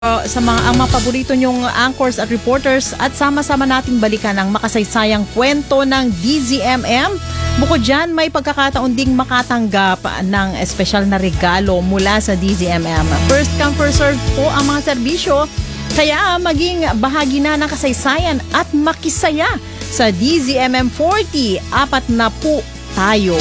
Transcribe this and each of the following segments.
Sa ang mga paborito nyong anchors at reporters at sama-sama nating balikan ang makasaysayang kwento ng DZMM. Bukod dyan, may pagkakataon ding makatanggap ng espesyal na regalo mula sa DZMM. First come, first serve po ang mga serbisyo. Kaya maging bahagi na ng kasaysayan at makisaya sa DZMM 40. Apat na po tayo.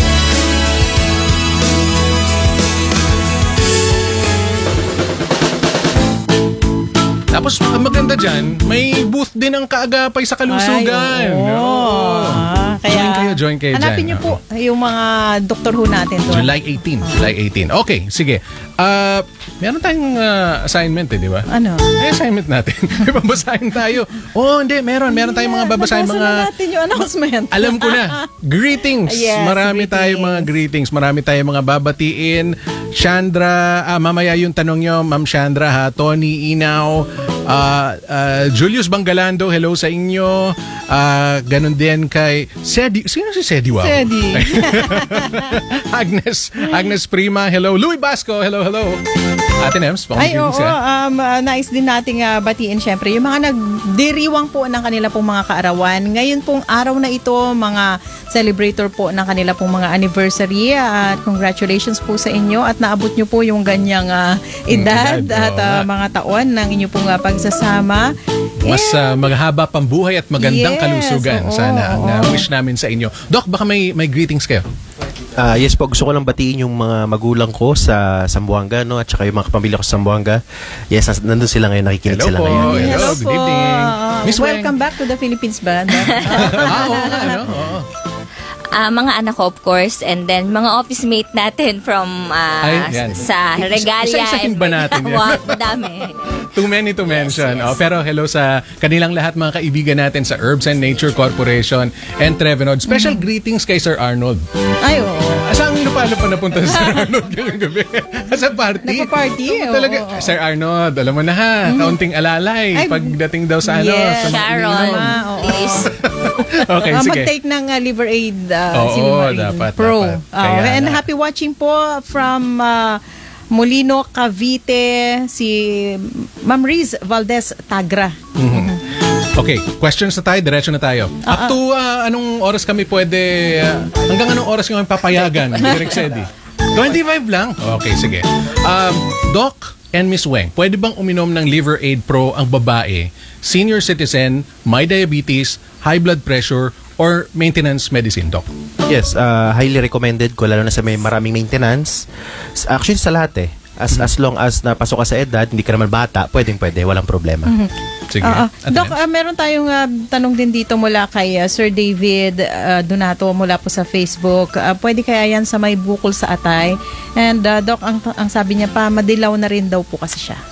Tapos ang maganda dyan, may booth din ang Kaagapay sa Kalusugan. Ay, oo. Kaya join kayo dyan. hanapin niyo po yung mga Dr. Who natin doon. July 18. Okay, sige. Meron tayong assignment di ba? Ano? May assignment natin. May babasahin tayo. Hindi. Meron tayong mga babasahin. Nabasa na natin yung announcement. Alam ko na. Greetings. Yes, Marami greetings. tayong mga greetings. Marami tayong mga babatiin. Chandra, mamaya yung tanong nyo, Ma'am Chandra ha. Tony Inaw, Julius Bangalando, hello sa inyo. Ganon din kay Sedi. Sino si Sedi? Wow. Sedi. Agnes Prima, hello. Louie Basco, hello. Ate Nems, Ay, oo. Nais din nating batiin syempre yung mga nagdiriwang po ng kanila pong mga kaarawan. Ngayon pong araw na ito, mga celebrator po ng kanila pong mga anniversary. At congratulations po sa inyo at naabot nyo po yung ganyang edad at mga taon ng inyo pong pagsasama. Mas maghaba pang buhay at magandang kalusugan. Sana ang wish namin sa inyo. Doc, baka may greetings kayo? Yes po, gusto ko lang batiin yung mga magulang ko sa Zamboanga, no? At saka yung mga kapamilya ko sa Zamboanga. Yes, nandun sila ngayon, nakikinig sila ngayon. Hello, good evening. Miss Welcome back to the Philippines ba? Mga anak ko, of course, and then mga office mate natin from sa Regalia. Isa-isahin ba natin yan? Madami. Too many to mention. Yes. Pero hello sa kanilang lahat mga kaibigan natin sa Herbs and Nature Corporation and Trevenod. Special greetings kay Sir Arnold. Ay, oo. Saan lupa napunta si Sir Arnold ngayong gabi? Sa party. Nagpa-party. Talaga. Sir Arnold, alam mo na ha, kaunting alalay pagdating daw sa yes. sa Sharon, please. Okay, sige. Mag-take ng Liver Aid dapat, Pro. Dapat. And happy watching po from Molino, Cavite, si Ma'am Riz Valdez Tagra. Okay, questions na tayo, diretso na tayo. Up to anong oras kami pwede, hanggang anong oras kami papayagan, Direk Sedi? 25 lang? Okay, sige. Doc and Miss Weng, pwede bang uminom ng Liver Aid Pro ang babae, senior citizen, may diabetes, high blood pressure, or maintenance medicine, Doc? Yes, highly recommended ko, lalo na sa may maraming maintenance. Actually, sa lahat As long as napasok ka sa edad, hindi ka naman bata, pwede, walang problema. Sige. Doc, meron tayong tanong din dito mula kay Sir David Donato mula po sa Facebook. Pwede kaya yan sa may bukol sa atay? And Doc, ang sabi niya pa, madilaw na rin daw po kasi siya.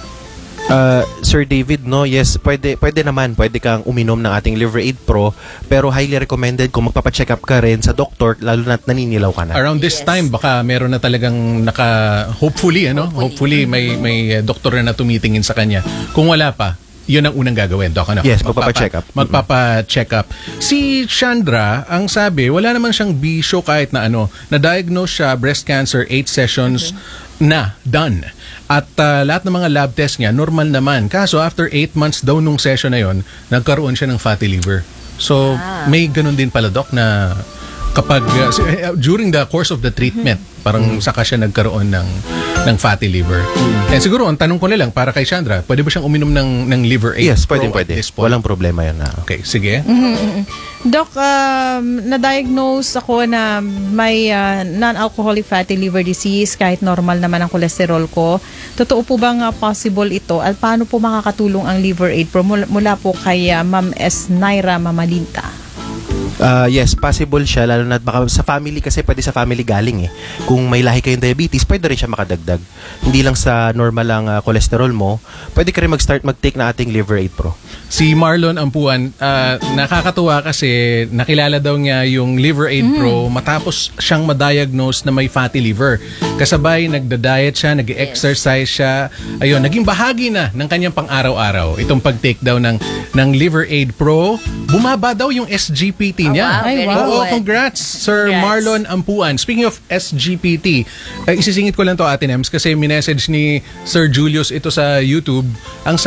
Sir David, no, yes, pwede naman, pwede kang uminom ng ating Liver Aid Pro, pero highly recommended kung magpapacheck up ka rin sa doktor, lalo na naninilaw ka na. Around this time, baka meron na talagang hopefully may doktor na tumitingin sa kanya. Kung wala pa, yun ang unang gagawin, Doc, ano? Yes, magpapacheck up. Magpapacheck up. Si Chandra, ang sabi, wala naman siyang bisyo kahit na na-diagnose siya breast cancer 8 sessions na done. At lahat ng mga lab test niya, normal naman. Kaso after 8 months daw nung session na yon, nagkaroon siya ng fatty liver. So, may ganun din pala, Doc, na kapag during the course of the treatment, parang saka siya nagkaroon ng fatty liver. And siguro, ang tanong ko na lang, para kay Chandra, pwede ba siyang uminom ng Liver Aid? Yes, pwede. Walang problema yan. Okay, sige. Doc, na-diagnose ako na may non-alcoholic fatty liver disease kahit normal naman ang kolesterol ko. Totoo po bang possible ito? At paano po makakatulong ang Liver Aid Pro mula po kay Ma'am S. Naira Mamalinta? Yes, possible siya, lalo na baka sa family, kasi pwede sa family galing Kung may lahi kayong diabetes, pwede rin siya makadagdag. Hindi lang sa normal lang cholesterol mo, pwede ka rin mag-take na ating Liver Aid Pro. Si Marlon Ampuan, nakakatuwa kasi nakilala daw niya yung Liver Aid Pro matapos siyang ma-diagnose na may fatty liver. Kasabay, nagda-diet siya, nag-exercise siya. Ayun, naging bahagi na ng kanyang pang-araw-araw. Itong pag-take daw ng Liver Aid Pro. Bumaba daw yung SGPT niya. Wow, very Oo, good. congrats, Sir Congrats. Marlon Ampuan. Speaking of SGPT, isisingit ko lang to, Ate Nems, kasi minessage ni Sir Julius ito sa YouTube. Ang